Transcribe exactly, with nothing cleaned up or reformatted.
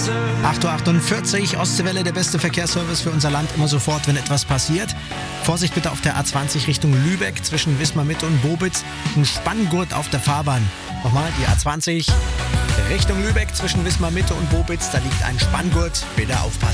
acht Uhr achtundvierzig, Ostseewelle, der beste Verkehrsservice für unser Land, immer sofort, wenn etwas passiert. Vorsicht bitte auf der A zwanzig Richtung Lübeck zwischen Wismar Mitte und Bobitz. Ein Spanngurt auf der Fahrbahn. Nochmal, die A zwanzig Richtung Lübeck zwischen Wismar Mitte und Bobitz, da liegt ein Spanngurt. Bitte aufpassen.